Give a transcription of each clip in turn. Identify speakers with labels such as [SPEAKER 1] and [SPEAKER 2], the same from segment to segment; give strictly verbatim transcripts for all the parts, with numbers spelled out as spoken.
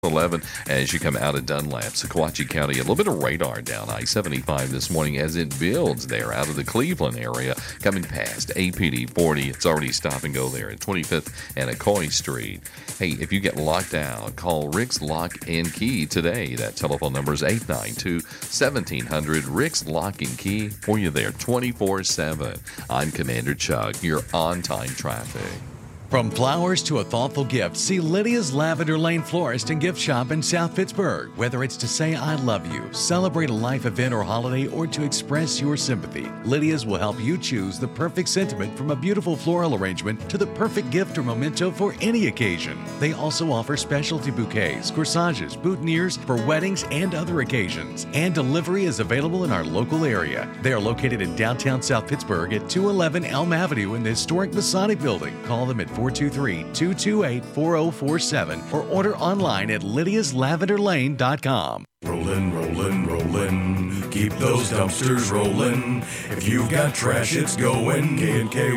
[SPEAKER 1] eleven as you come out of Dunlap, Sequatchie County. A little bit of radar down I seventy-five this morning as it builds there out of the Cleveland area, coming past A P D forty. It's already stop and go there at twenty-fifth and Acoy Street. Hey, if you get locked out, call Rick's Lock and Key today. That telephone number is eight nine two, one seven zero zero. Rick's Lock and Key for you there twenty-four seven. I'm Commander Chuck, your on-time traffic.
[SPEAKER 2] From flowers to a thoughtful gift, see Lydia's Lavender Lane Florist and Gift Shop in South Pittsburgh. Whether it's to say I love you, celebrate a life event or holiday, or to express your sympathy, Lydia's will help you choose the perfect sentiment, from a beautiful floral arrangement to the perfect gift or memento for any occasion. They also offer specialty bouquets, corsages, boutonnieres for weddings and other occasions. And delivery is available in our local area. They are located in downtown South Pittsburgh at two eleven Elm Avenue in the historic Masonic Building. Call them at four two three, two two eight, four zero four seven or order online at lydias lavender lane dot com.
[SPEAKER 3] Rollin', rollin', rollin', keep those dumpsters rollin'. If you've got trash, it's going K and K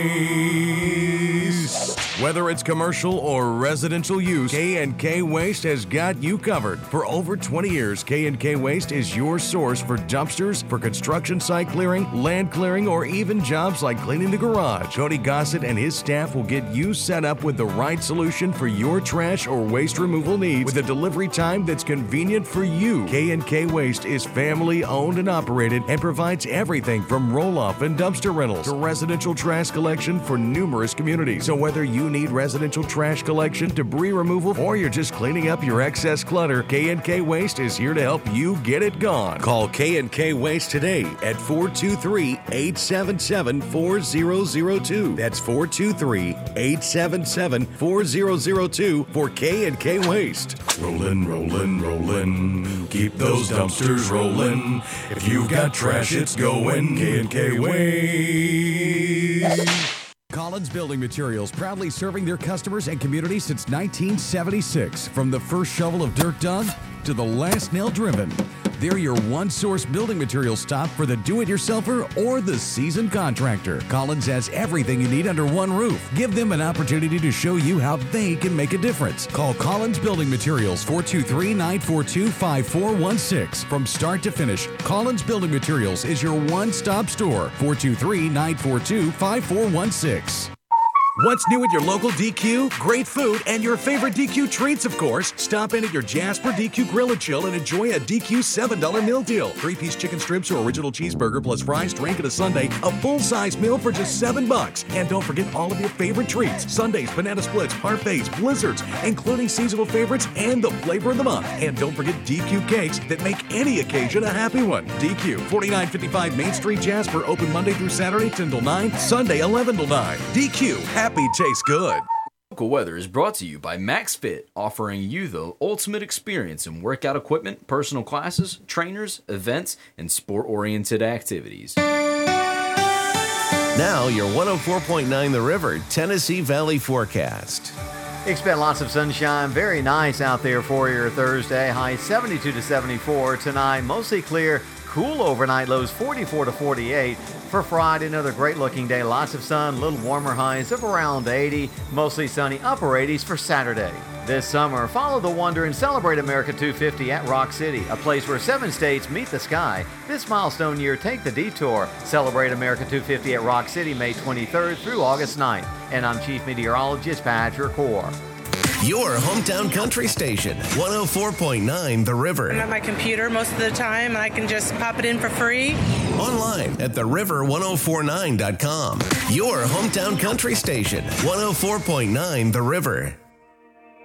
[SPEAKER 3] Waste. Whether it's commercial or residential use, K and K Waste has got you covered. For over twenty years, K and K Waste is your source for dumpsters, for construction site clearing, land clearing, or even jobs like cleaning the garage. Cody Gossett and his staff will get you set up with the right solution for your trash or waste removal needs, with a delivery time that's convenient for you. You. K and K Waste is family owned and operated and provides everything from roll-off and dumpster rentals to residential trash collection for numerous communities. So whether you need residential trash collection, debris removal, or you're just cleaning up your excess clutter, K and K Waste is here to help you get it gone. Call K and K Waste today at four two three, eight seven seven, four zero zero two. That's four two three, eight seven seven, four zero zero two for K and K Waste. Rollin', rollin', rollin'. Keep those dumpsters rolling. If you've got trash, it's going K and K Waste.
[SPEAKER 4] Collins Building Materials, proudly serving their customers and community since nineteen seventy-six. From the first shovel of dirt dug to the last nail driven, they're your one-source building materials stop for the do-it-yourselfer or the seasoned contractor. Collins has everything you need under one roof. Give them an opportunity to show you how they can make a difference. Call Collins Building Materials, four two three, nine four two, five four one six. From start to finish, Collins Building Materials is your one-stop store. four two three, nine four two, five four one six.
[SPEAKER 2] What's new at your local D Q? Great food and your favorite D Q treats, of course. Stop in at your Jasper D Q Grill and Chill and enjoy a D Q seven dollar meal deal. Three-piece chicken strips or original cheeseburger plus fries, drink, and a sundae. A full-size meal for just seven bucks. And don't forget all of your favorite treats. Sundaes, banana splits, parfaits, blizzards, including seasonal favorites and the flavor of the month. And don't forget D Q cakes that make any occasion a happy one. D Q, forty-nine fifty-five Main Street, Jasper. Open Monday through Saturday, ten till nine. Sunday, eleven till nine. D Q. Happy tastes good.
[SPEAKER 5] Local weather is brought to you by MaxFit, offering you the ultimate experience in workout equipment, personal classes, trainers, events, and sport-oriented activities.
[SPEAKER 6] Now your one oh four point nine The River Tennessee Valley forecast.
[SPEAKER 7] Expect lots of sunshine. Very nice out there for your Thursday. High seventy-two to seventy-four tonight. Mostly clear. Cool overnight, lows forty-four to forty-eight. For Friday, another great looking day. Lots of sun, a little warmer, highs of around eighty. Mostly sunny, upper eighties for Saturday. This summer, follow the wonder and celebrate America two fifty at Rock City, a place where seven states meet the sky. This milestone year, take the detour. Celebrate America two fifty at Rock City May twenty-third through August ninth. And I'm Chief Meteorologist Patrick Orr.
[SPEAKER 6] Your hometown country station, one oh four point nine The River.
[SPEAKER 8] I'm at my computer most of the time, and I can just pop it in for free.
[SPEAKER 6] Online at the river ten forty-nine dot com. Your hometown country station, one oh four point nine The River.